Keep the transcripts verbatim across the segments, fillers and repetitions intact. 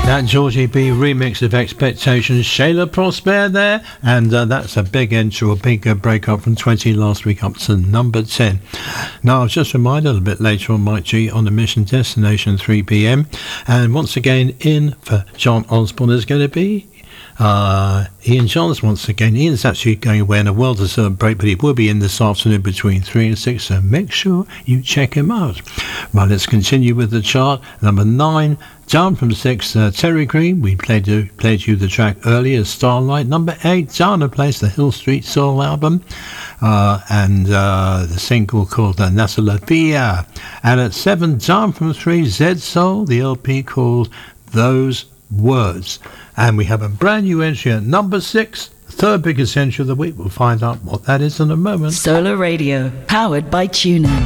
That Georgie B remix of Expectations, Shayla Prosper there, and uh, that's a big entry, a big uh, break up from twenty last week up to number ten. Now, I was just reminded a little bit later on, Mike G on the mission destination three p.m. and once again in for John Osborne is going to be Uh, Ian Johns once again. Ian's actually going away on a well-deserved break, but he will be in this afternoon between three and six, so make sure you check him out. Right, let's continue with the chart. Number nine, down from six, uh, Terry Green. We played you, played you the track earlier, Starlight. Number eight, Dana plays the Hill Street Soul album, uh, and uh, the single called uh, Nasa La Via. And at seven, down from three, Zed Soul, the L P called Those Words. And we have a brand new entry at number six, third biggest entry of the week. We'll find out what that is in a moment. Solar Radio, powered by TuneIn.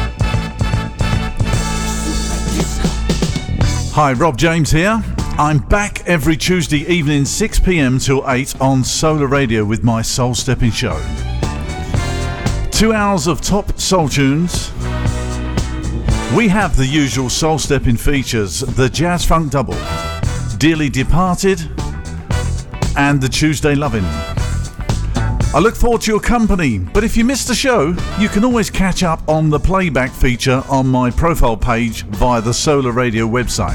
Hi, Rob James here. I'm back every Tuesday evening, six p.m. till eight on Solar Radio with my Soul Stepping Show. Two hours of top soul tunes. We have the usual soul stepping features, the Jazz Funk Double, Dearly Departed, and the Tuesday Lovin'. I look forward to your company, but if you missed the show, you can always catch up on the playback feature on my profile page via the Solar Radio website.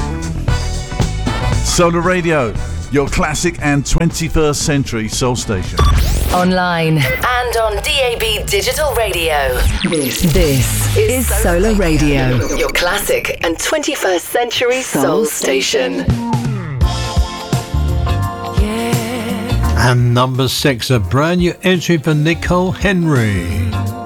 Solar Radio, your classic and twenty-first century soul station. Online and on D A B Digital Radio. This, this is Solar Radio, your classic and twenty-first century soul station. And number six, a brand new entry for Nicole Henry.